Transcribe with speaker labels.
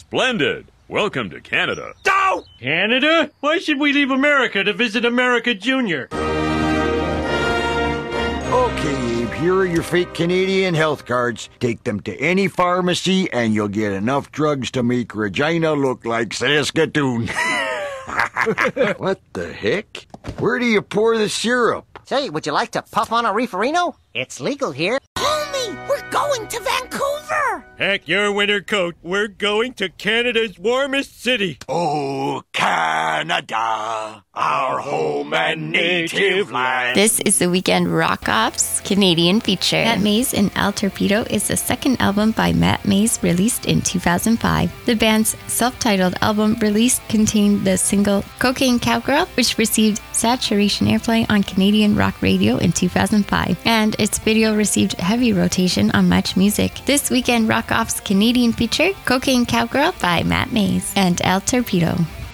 Speaker 1: Splendid. Welcome to Canada.
Speaker 2: No! Canada? Why should we leave America to visit America Junior?
Speaker 3: Okay, Abe, here are your fake Canadian health cards. Take them to any pharmacy and you'll get enough drugs to make Regina look like Saskatoon. What the heck? Where do you pour the syrup?
Speaker 4: Say, would you like to puff on a reeferino? It's legal here.
Speaker 5: Homie, we're going to Vancouver!
Speaker 2: Heck your winter coat. We're going to Canada's warmest city.
Speaker 3: Oh, Canada, our home and native land.
Speaker 6: This is the Weekend Rock-Offs Canadian feature. Matt Mays and El Torpedo is the second album by Matt Mays, released in 2005. The band's self-titled album release contained the single Cocaine Cowgirl, which received saturation airplay on Canadian rock radio in 2005, and its video received heavy rotation on Much Music. This Weekend Rock-Offs Canadian feature, Cocaine Cowgirl by Matt Mays and El Torpedo.